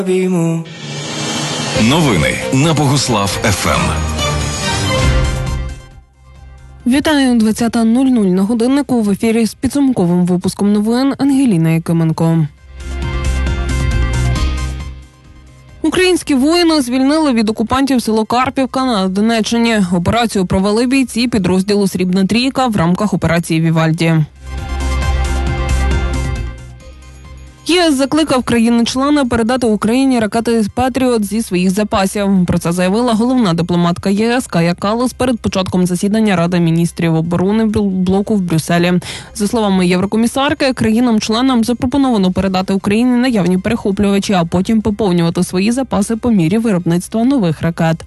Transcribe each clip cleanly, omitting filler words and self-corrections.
Новини на Богуслав ФМ. Вітаю, 20:00 на годиннику. В ефірі з підсумковим випуском новин Ангеліна Якименко. Українські воїни звільнили від окупантів село Карпівка на Донеччині. Операцію провели бійці підрозділу «Срібна трійка» в рамках операції «Вівальді». ЄС закликав країни-члени передати Україні ракети «Петріот» зі своїх запасів. Про це заявила головна дипломатка ЄС Кая Каллас перед початком засідання Ради міністрів оборони блоку в Брюсселі. За словами єврокомісарки, країнам-членам запропоновано передати Україні наявні перехоплювачі, а потім поповнювати свої запаси по мірі виробництва нових ракет.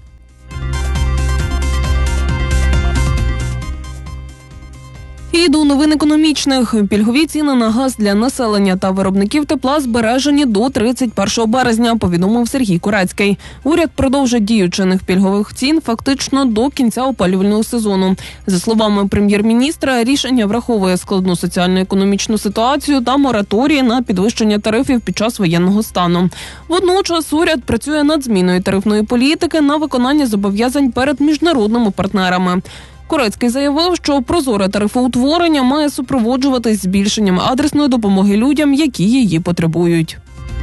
І до новин економічних. Пільгові ціни на газ для населення та виробників тепла збережені до 31 березня, повідомив Сергій Курецький. Уряд продовжить дію чинних пільгових цін фактично до кінця опалювального сезону. За словами прем'єр-міністра, рішення враховує складну соціально-економічну ситуацію та мораторії на підвищення тарифів під час воєнного стану. Водночас уряд працює над зміною тарифної політики на виконання зобов'язань перед міжнародними партнерами. Курецький заявив, що прозоре тарифоутворення має супроводжуватись збільшенням адресної допомоги людям, які її потребують.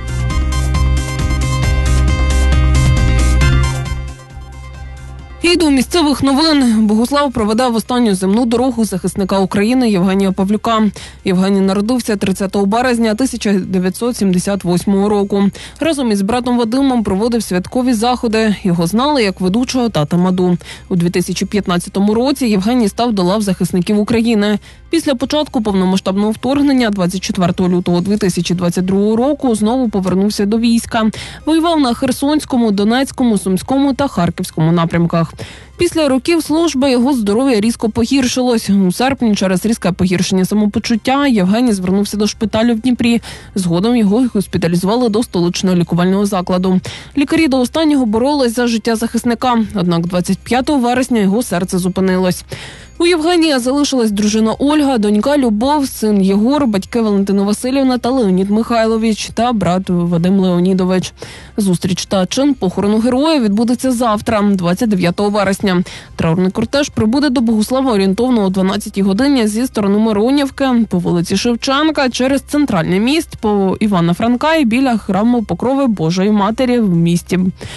І до місцевих новин. Богуслав проведе в останню земну дорогу захисника України Євгенія Павлюка. Євгеній народився 30 березня 1978 року. Разом із братом Вадимом проводив святкові заходи. Його знали як ведучого та тамаду. У 2015 році Євгеній став до лав захисників України. Після початку повномасштабного вторгнення 24 лютого 2022 року знову повернувся до війська. Воював на Херсонському, Донецькому, Сумському та Харківському напрямках. Після років служби його здоров'я різко погіршилось. У серпні через різке погіршення самопочуття Євгеній звернувся до шпиталю в Дніпрі. Згодом його госпіталізували до столичного лікувального закладу. Лікарі до останнього боролись за життя захисника, однак 25 вересня його серце зупинилось. У Євгенія залишилась дружина Ольга, донька Любов, син Єгор, батьки Валентина Васильівна та Леонід Михайлович та брат Вадим Леонідович. Зустріч та чин похорону героя відбудеться завтра, 29 вересня. Траурний кортеж прибуде до Богуслава орієнтовно о 12-й годині зі сторони Миронівки, по вулиці Шевченка, через центральний міст, по Івана Франка і біля храму Покрови Божої Матері в місті.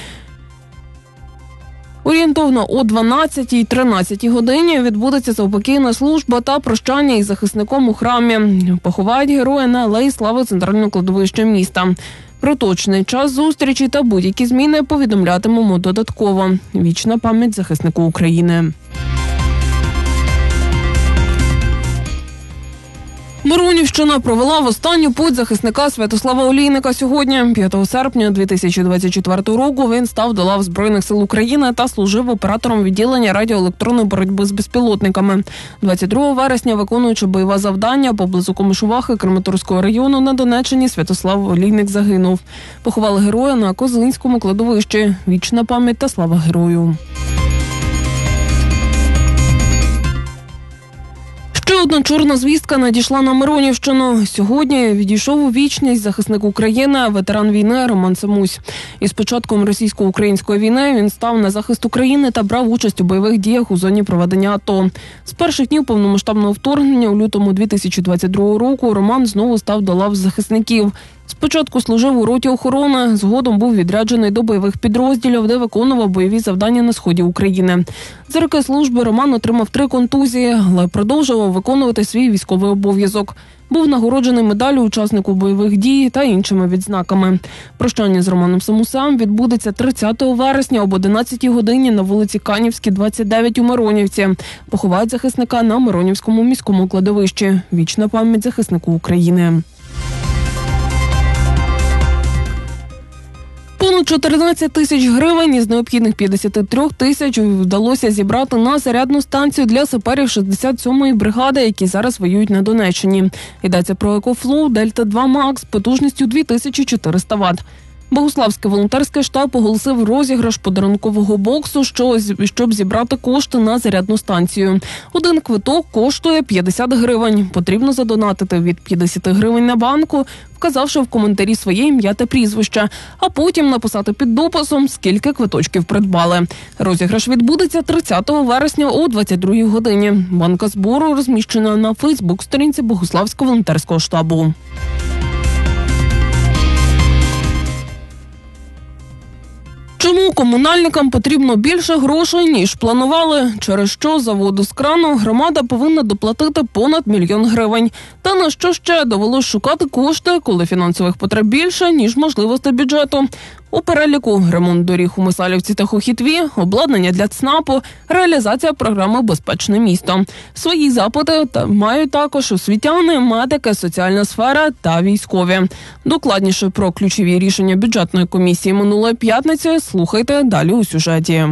Орієнтовно о 12-13 годині відбудеться заупокійна служба та прощання із захисником у храмі. Поховають героя на Алеї Слави центрального кладовища міста. Про точний час зустрічі та будь-які зміни повідомлятимемо додатково. Вічна пам'ять захиснику України. Миронівщина провела в останню путь захисника Святослава Олійника сьогодні. 5 серпня 2024 року він став до лав Збройних сил України та служив оператором відділення радіоелектронної боротьби з безпілотниками. 22 вересня, виконуючи бойове завдання поблизу Комишувахи Краматорського району на Донеччині, Святослав Олійник загинув. Поховали героя на Козинському кладовищі. Вічна пам'ять та слава герою. Ще одна чорна звістка надійшла на Миронівщину. Сьогодні відійшов у вічність захисник України, ветеран війни Роман Самусь. Із початком російсько-української війни він став на захист України та брав участь у бойових діях у зоні проведення АТО. З перших днів повномасштабного вторгнення у лютому 2022 року Роман знову став до лав захисників. Спочатку служив у роті охорони, згодом був відряджений до бойових підрозділів, де виконував бойові завдання на сході України. За роки служби Роман отримав 3 контузії, але продовжував виконувати свій військовий обов'язок. Був нагороджений медаллю учаснику бойових дій та іншими відзнаками. Прощання з Романом Самусем відбудеться 30 вересня об 11 годині на вулиці Канівській, 29 у Миронівці. Поховають захисника на Миронівському міському кладовищі. Вічна пам'ять захиснику України. Понад 14 тисяч гривень із необхідних 53 тисяч вдалося зібрати на зарядну станцію для саперів 67-ї бригади, які зараз воюють на Донеччині. Йдеться про EcoFlow Delta 2 Max потужністю 2400 Вт. Богуславський волонтерський штаб оголосив розіграш подарункового боксу, щоб зібрати кошти на зарядну станцію. Один квиток коштує 50 гривень. Потрібно задонатити від 50 гривень на банку, вказавши в коментарі своє ім'я та прізвище, а потім написати під дописом, скільки квиточків придбали. Розіграш відбудеться 30 вересня о 22 годині. Банка збору розміщена на Фейсбук-сторінці Богуславського волонтерського штабу. Чому комунальникам потрібно більше грошей, ніж планували? Через що за воду з крану громада повинна доплатити понад 1 мільйон гривень. Та на що ще довелось шукати кошти, коли фінансових потреб більше, ніж можливостей бюджету? У переліку ремонт доріг у Мисалівці та Хохітві, обладнання для ЦНАПу, реалізація програми «Безпечне місто». Свої запити мають також освітяни, медики, соціальна сфера та військові. Докладніше про ключові рішення бюджетної комісії минулої п'ятниці слухайте далі у сюжеті.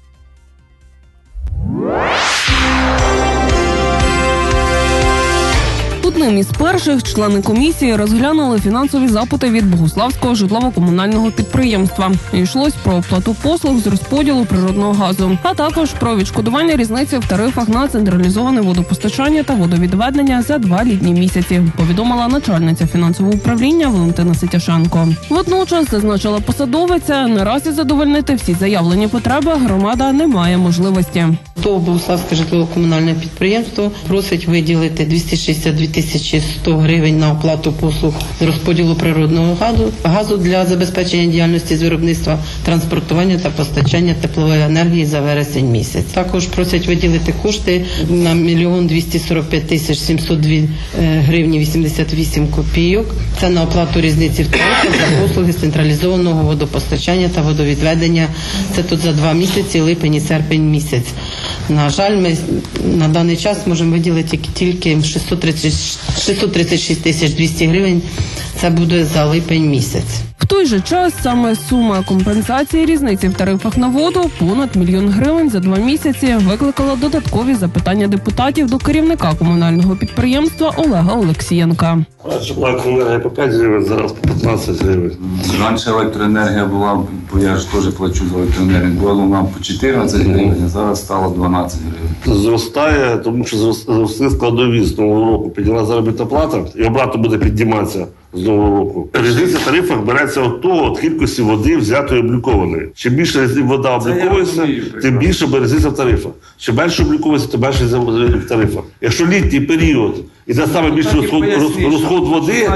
Одним із перших члени комісії розглянули фінансові запити від Богуславського житлово-комунального підприємства. Йшлось про оплату послуг з розподілу природного газу, а також про відшкодування різниці в тарифах на централізоване водопостачання та водовідведення за 2 літні місяці, повідомила начальниця фінансового управління Валентина Ситяшенко. Водночас, зазначила посадовиця, наразі задовольнити всі заявлені потреби громада не має можливості. Богуславське житлово-комунальне підприємство просить виділити 262 100 гривень на оплату послуг з розподілу природного газу для забезпечення діяльності з виробництва, транспортування та постачання теплової енергії за вересень місяць. Також просять виділити кошти на 1 245 702 гривні 88 копійок. Це на оплату різниці в тарифах за послуги з централізованого водопостачання та водовідведення. Це тут за 2 місяці, липень і серпень місяць. На жаль, ми на даний час можемо виділити тільки 636 200 гривень. Це буде за липень місяць. В той же час саме сума компенсації різниці в тарифах на воду понад 1 мільйон гривень за 2 місяці викликала додаткові запитання депутатів до керівника комунального підприємства Олега Олексієнка. Електроенергія по 5 гривень, зараз по 15 гривень. Раніше електроенергія була, бо я ж теж плачу за електроенергію, була вона по 14 гривень, а зараз стало 12 гривень. Зростає, тому що зросли складові з нового року. Підняла заробітна плата і обратно буде підніматися з нового року. Різниця в тарифах береться від кількості води взятої облікованої. Чим більше вода обліковується, тим більше різниця в тарифах. Чим менше обліковується, тим менше в тарифах. Якщо літній період і на саме більше розход води,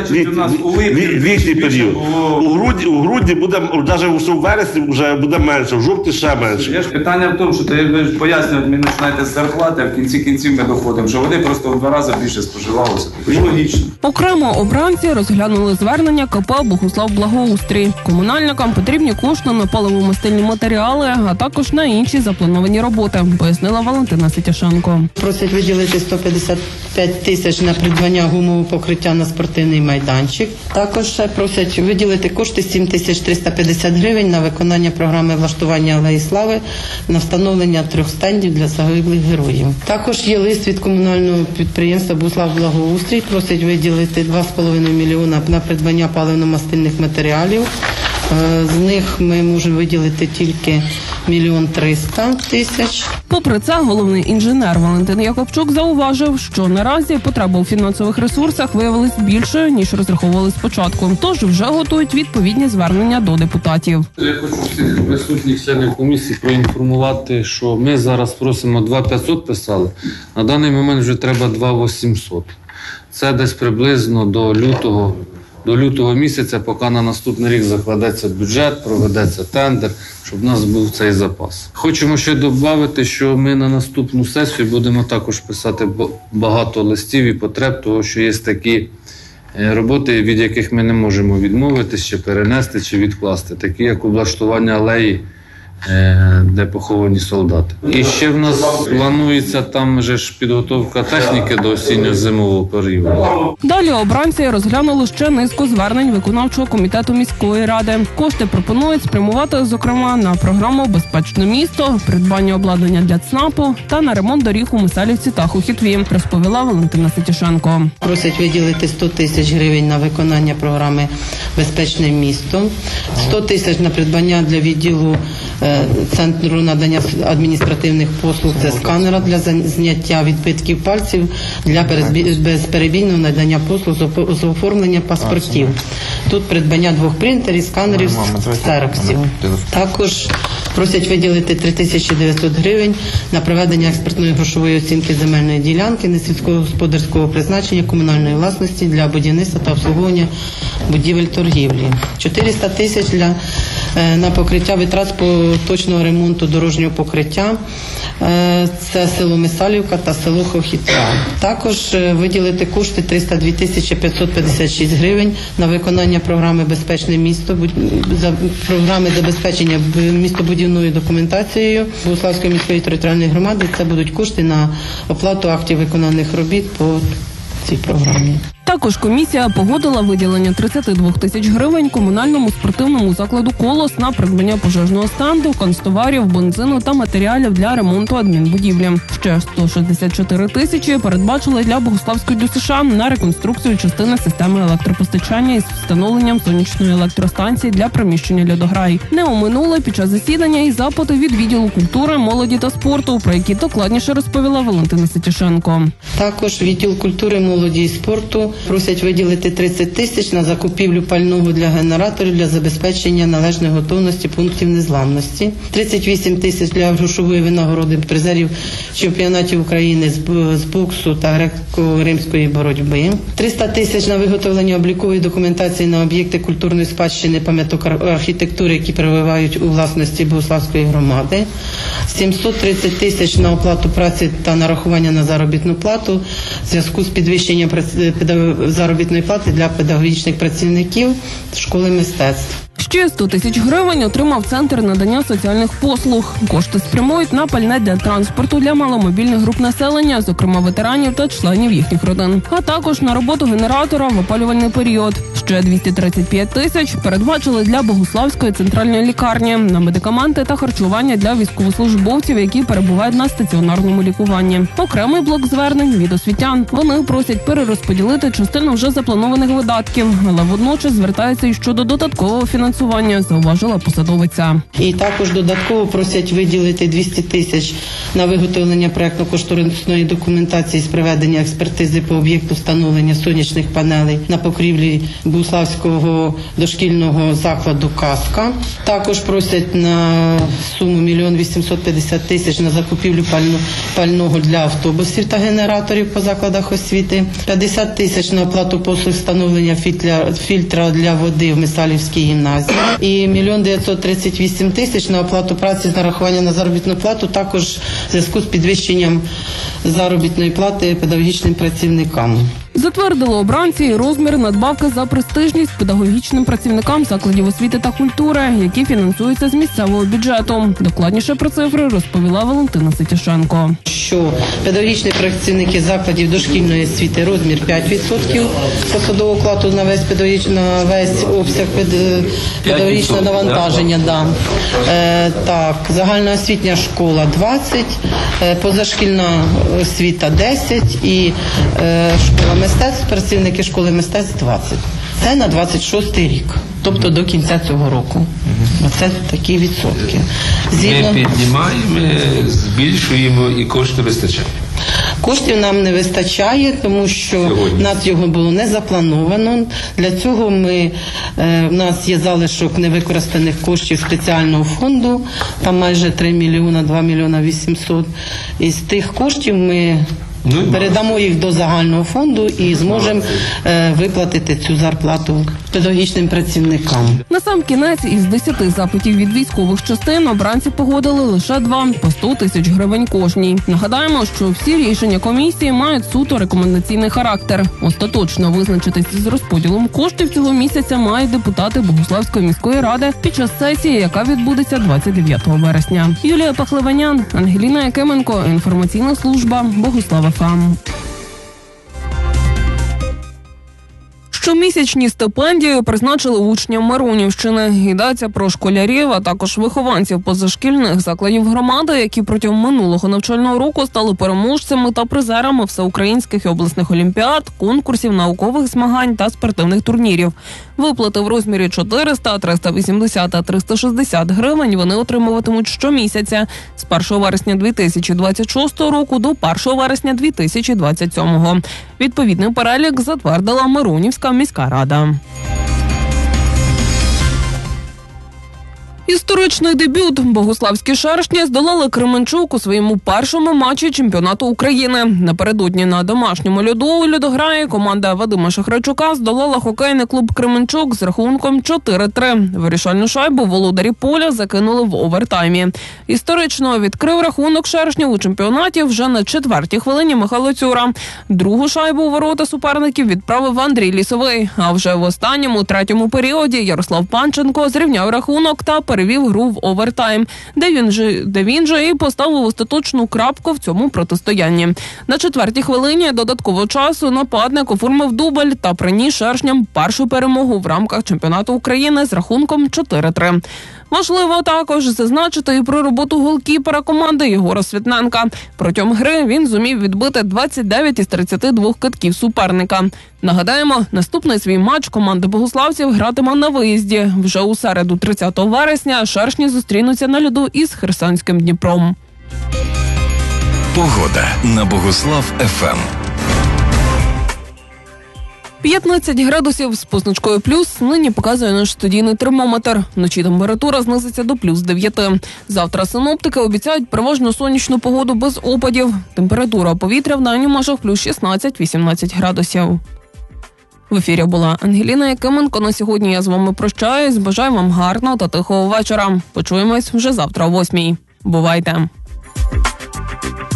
літній період. У грудні буде, навіть у вересні вже буде менше, в жовтні ще менше. Питання в тому, що ви пояснюєте, ми починаєте з зарплати, а в кінці кінців ми доходимо, що води просто в 2 рази більше споживалося. Логічно. Окремо обранці розглянули звернення КП «Богуслав-Благоустрій». Комунальникам потрібні кошти на паливо-мастильні матеріали, а також на інші заплановані роботи, пояснила Валентина Ситяшенко. Просять виділити 155 тисяч на придбання гумового покриття на спортивний майданчик. Також просять виділити кошти 7350 гривень на виконання програми влаштування Алеї Слави на встановлення 3 стендів для загиблих героїв. Також є лист від комунального підприємства «Богуслав-Благоустрій». Просять виділити 2,5 мільйона на придбання паливно-мастильних матеріалів. З них ми можемо виділити тільки 1 300 000. Попри це, головний інженер Валентин Якобчук зауважив, що наразі потреба у фінансових ресурсах виявилась більшою, ніж розраховували спочатку. Тож вже готують відповідні звернення до депутатів. Я хочу всіх присутніх членів комісії проінформувати, що ми зараз просимо 2,500 писали. На даний момент вже треба 2,800. Це десь приблизно до лютого місяця, поки на наступний рік закладеться бюджет, проведеться тендер, щоб в нас був цей запас. Хочемо ще додати, що ми на наступну сесію будемо також писати багато листів і потреб, тому що є такі роботи, від яких ми не можемо відмовитись, чи перенести, чи відкласти. Такі, як облаштування алеї де поховані солдати. І ще в нас планується там же ж підготовка техніки до осінньо-зимового періоду. Далі обранці розглянули ще низку звернень виконавчого комітету міської ради. Кошти пропонують спрямувати, зокрема, на програму «Безпечне місто», придбання обладнання для ЦНАПу та на ремонт доріг у Мисалівці та Хохітві, розповіла Валентина Сетішенко. Просять виділити 100 тисяч гривень на виконання програми «Безпечне місто», 100 тисяч на придбання для відділу Центру надання адміністративних послуг, це сканера для зняття відбитків пальців для безперебійного надання послуг з оформлення паспортів. Тут придбання 2 принтерів, сканерів, ксероксів. Також просять виділити 3900 гривень на проведення експертної грошової оцінки земельної ділянки несільськогосподарського призначення комунальної власності для будівництва та обслуговування будівель торгівлі. 400 тисяч на покриття витрат поточного ремонту дорожнього покриття. Це село Мисалівка та село Хохітва. Також виділити кошти 302 тисячі 556 гривень на виконання програми «Безпечне місто», програми забезпечення містобудівною документацією Богуславської міської територіальної громади. Це будуть кошти на оплату актів виконаних робіт по цій програмі. Також комісія погодила виділення 32 тисяч гривень комунальному спортивному закладу «Колос» на придбання пожежного стенду, канцтоварів, бензину та матеріалів для ремонту адмінбудівлі. Ще 164 тисячі передбачили для Богуславської ДЮСШ на реконструкцію частини системи електропостачання із встановленням сонячної електростанції для приміщення «Льодограй». Не оминули під час засідання і запити від відділу культури, молоді та спорту, про які докладніше розповіла Валентина Сетішенко. Також відділ культури, молоді і спорту просять виділити 30 тисяч на закупівлю пального для генераторів для забезпечення належної готовності пунктів незламності, 38 тисяч для грошової винагороди призерів чемпіонатів України з боксу та греко-римської боротьби, 300 тисяч на виготовлення облікової документації на об'єкти культурної спадщини, пам'яток архітектури, які перебувають у власності Богуславської громади, 730 тисяч на оплату праці та нарахування на заробітну плату в зв'язку з підвищенням заробітної плати для педагогічних працівників школи мистецтв. Ще 100 тисяч гривень отримав Центр надання соціальних послуг. Кошти спрямують на пальне для транспорту для маломобільних груп населення, зокрема ветеранів та членів їхніх родин, а також на роботу генератора в опалювальний період. Ще 235 тисяч передбачили для Богуславської центральної лікарні на медикаменти та харчування для військовослужбовців, які перебувають на стаціонарному лікуванні. Окремий блок звернень від освітян. Вони просять перерозподілити частину вже запланованих видатків, але водночас звертаються і щодо додаткового фінансування, зауважила посадовиця. І також додатково просять виділити 200 тисяч на виготовлення проектно-кошторисної документації з проведення експертизи по об'єкту встановлення сонячних панелей на покрівлі Богуславського дошкільного закладу «Казка». Також просять на суму 1 850 000 тисяч на закупівлю пального для автобусів та генераторів по закладах освіти, 50 тисяч на оплату послуг встановлення фільтра для води в Мисалівській гімназії і 1 938 000 тисяч на оплату праці з нарахування на заробітну плату, також в зв'язку з підвищенням заробітної плати педагогічним працівникам. Затвердили обранці і розмір надбавки за престижність педагогічним працівникам закладів освіти та культури, які фінансуються з місцевого бюджету. Докладніше про цифри розповіла Валентина Сетішенко. Що педагогічні працівники закладів дошкільної освіти розмір 5% посадового окладу на весь обсяг педагогічного навантаження. Да. Так, загальноосвітня школа 20%, позашкільна освіта 10% і школа мистецтв, працівники школи мистецтв 20%. Це на 26-й рік, тобто до кінця цього року. Оце такі відсотки. Ми піднімаємо, збільшуємо і кошти вистачає. Коштів нам не вистачає, тому що в нас його було не заплановано. Для цього в нас є залишок невикористаних коштів спеціального фонду, там майже 3 мільйона, 2 мільйона 800. Із тих коштів ми Передамо їх до загального фонду і зможемо виплатити цю зарплату педагогічним працівникам. На сам кінець із 10 запитів від військових частин обранці погодили лише 2 по 100 тисяч гривень кожній. Нагадаємо, що всі рішення комісії мають суто рекомендаційний характер. Остаточно визначитись з розподілом коштів цього місяця мають депутати Богуславської міської ради під час сесії, яка відбудеться 29 вересня. Юлія Пахливанян, Ангеліна Якименко, інформаційна служба Богуслав ФМ. Щомісячні стипендії призначили учням Миронівщини. Йдеться про школярів, а також вихованців позашкільних закладів громади, які протягом минулого навчального року стали переможцями та призерами всеукраїнських і обласних олімпіад, конкурсів, наукових змагань та спортивних турнірів. Виплати в розмірі 400, 380 та 360 гривень вони отримуватимуть щомісяця з 1 вересня 2026 року до 1 вересня 2027. Відповідний перелік затвердила Миронівська міська рада. Історичний дебют. Богуславські шершні здолали Кременчук у своєму першому матчі чемпіонату України. Напередодні на домашньому льоду у льодограї команда Вадима Шахрайчука здолала хокейний клуб Кременчук з рахунком 4-3. Вирішальну шайбу володарі поля закинули в овертаймі. Історично відкрив рахунок шершнів у чемпіонаті вже на 4-й хвилині Михайло Цюра. Другу шайбу у ворота суперників відправив Андрій Лісовий. А вже в останньому, третьому періоді Ярослав Панченко зрівняв рахунок та перевів гру в овертайм, де він же і поставив остаточну крапку в цьому протистоянні. На 4-й хвилині додаткового часу нападник оформив дубль та приніс шершням першу перемогу в рамках чемпіонату України з рахунком 4-3. Важливо також зазначити і про роботу голкіпера команди Єгора Світненка. Протягом гри він зумів відбити 29 із 32 китків суперника. Нагадаємо, наступний свій матч команда богуславців гратиме на виїзді. Вже у середу 30 вересня шершні зустрінуться на льоду із Херсонським Дніпром. Погода на Богуслав ФМ. 15 градусів з позначкою плюс нині показує наш студійний термометр. Вночі температура знизиться до плюс 9. Завтра синоптики обіцяють переважно сонячну погоду без опадів. Температура повітря в день у межах плюс 16-18 градусів. В ефірі була Ангеліна Якименко. На сьогодні я з вами прощаюсь. Бажаю вам гарного та тихого вечора. Почуємось вже завтра о 8:00. Бувайте!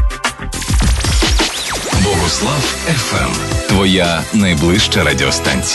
Богуслав ФМ. Твоя найближча радіостанція.